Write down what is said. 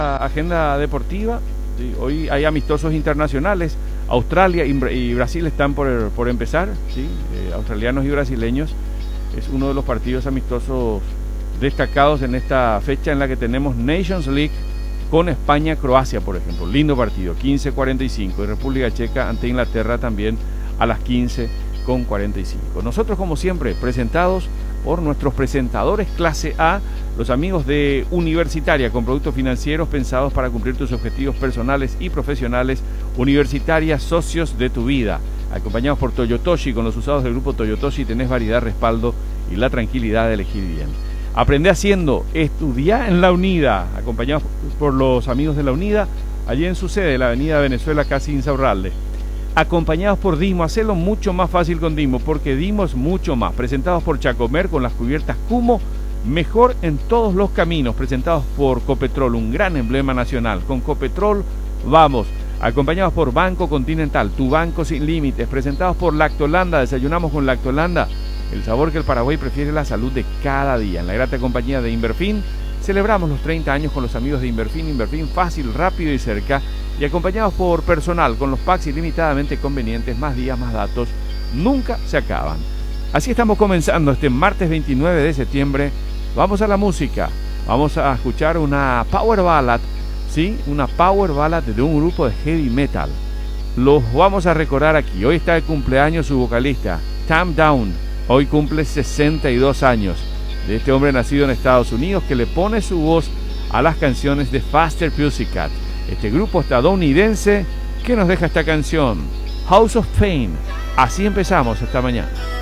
Agenda deportiva. Sí, hoy hay amistosos internacionales. Australia y Brasil están por empezar, ¿sí? Australianos y brasileños. Es uno de los partidos amistosos destacados en esta fecha en la que tenemos Nations League con España-Croacia, por ejemplo. Lindo partido, 15:45. Y República Checa ante Inglaterra también a las 15:45. Nosotros, como siempre, presentados por nuestros presentadores clase A, los amigos de Universitaria, con productos financieros pensados para cumplir tus objetivos personales y profesionales. Universitaria, socios de tu vida. Acompañados por Toyotoshi, con los usados del grupo Toyotoshi tenés variedad, respaldo y la tranquilidad de elegir bien. Aprende haciendo, estudia en La Unida, acompañados por los amigos de La Unida, allí en su sede, la avenida Venezuela, casi Insaurralde. Acompañados por Dimo, hacelo mucho más fácil con Dimo, porque Dimo es mucho más. Presentados por Chacomer con las cubiertas Cumo, mejor en todos los caminos. Presentados por Copetrol, un gran emblema nacional. Con Copetrol vamos. Acompañados por Banco Continental, tu banco sin límites. Presentados por Lactolanda, desayunamos con Lactolanda, el sabor que el Paraguay prefiere, la salud de cada día. En la grata compañía de Inverfin, celebramos los 30 años con los amigos de Inverfin. Inverfin, fácil, rápido y cerca. Y acompañados por Personal, con los packs ilimitadamente convenientes, más días, más datos, nunca se acaban. Así estamos comenzando este martes 29 de septiembre. Vamos a la música, vamos a escuchar una power ballad, ¿sí? Una power ballad de un grupo de heavy metal. Los vamos a recordar aquí. Hoy está de cumpleaños su vocalista, Tam Down. Hoy cumple 62 años. De este hombre nacido en Estados Unidos que le pone su voz a las canciones de Faster Pussycat. Este grupo estadounidense que nos deja esta canción, House of Pain. Así empezamos esta mañana.